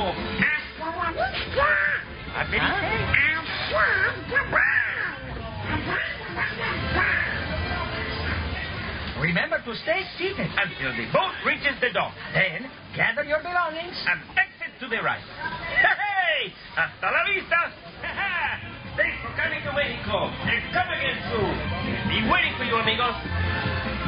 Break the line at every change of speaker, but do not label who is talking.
What did he say? Remember to stay seated until the boat reaches the dock. Then, gather your belongings and exit to the right. Hey! Hasta la vista! Thanks for coming to Mexico. And come again soon. Be waiting for you, amigos.